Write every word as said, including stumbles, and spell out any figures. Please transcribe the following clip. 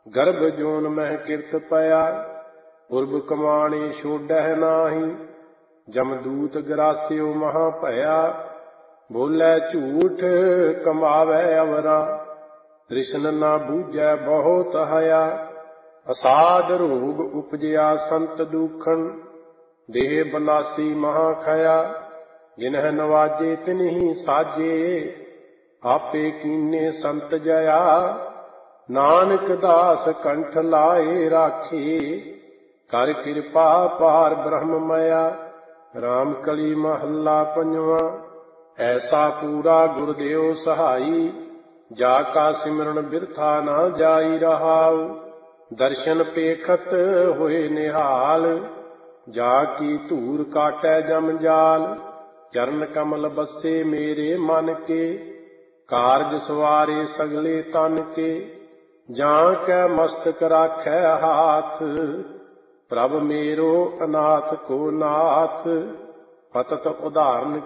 ਗਰਭ ਜੋਨ ਮਹਿ ਕਿਰਤ ਪਿਆ, ਪੁਰਬ ਕਮਾਣੀ ਛੋੜਹਿ ਨਾਹੀ। ਜਮਦੂਤ ਗਰਾਸਿਓ ਮਹਾ ਭਇਆ, ਬੋਲੇ ਝੂਠ ਕਮਾਵੈ ਅਵਰਾ। ਤ੍ਰਿਸ਼ਨ ਨਾ ਬੂਝੈ ਬਹੁਤ ਹਇਆ, ਅਸਾਧ ਰੋਗ ਉਪਜਿਆ ਸੰਤ ਦੂਖਣ। ਦੇਹ ਬਨਾਸੀ ਮਹਾ ਖਇਆ, ਜਿਨਹਿ ਨਵਾਜੇ ਤਿਨਹਿ ਸਾਜੇ। ਆਪੇ ਕੀਨੇ ਸੰਤ ਜਇਆ, ਨਾਨਕ ਦਾਸ ਕੰਠ ਲਾਏ ਰਾਖੇ। ਕਰ ਕਿਰਪਾ ਪਾਰ ਬ੍ਰਹਮ ਮਇਆ, ਰਾਮ ਕਲੀ ਮਹੱਲਾ ਪੰਜਵਾਂ। ਐਸਾ ਪੂਰਾ ਗੁਰਦੇਵ ਸਹਾਈ, ਜਾ ਕਾ ਸਿਮਰਨ ਬਿਰਥਾ ਨਾ ਜਾਈ ਰਹਾਉ। ਦਰਸ਼ਨ ਪੇਖਤ ਹੋਏ ਨਿਹਾਲ, ਜਾ ਕੀ ਧੂਰ ਕਾਟੈ ਜਮ ਜਾਲ। ਚਰਨ ਕਮਲ ਬਸੇ ਮੇਰੇ ਮਨ ਕੇ, ਕਾਰਜ ਸਵਾਰੇ ਸਗਲੇ ਤਨ ਕੇ। ਜਾਂ ਕੈ ਮਸਤਕ ਰਾਖੈ ਹਾਥ, ਪ੍ਰਭ ਮੇਰੋ ਅਨਾਥ ਕੋ ਨਾਥ। ਪਤਤ ਉਦਾਹਰਨ